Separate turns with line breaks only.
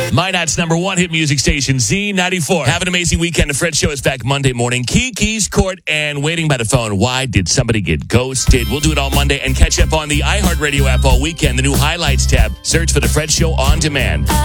Minot's number one hit music station, Z94. Have an amazing weekend. The Fred Show is back Monday morning. Kiki's Court and waiting by the phone. Why did somebody get ghosted? We'll do it all Monday and catch up on the iHeartRadio app all weekend. The new highlights tab. Search for the Fred Show on demand.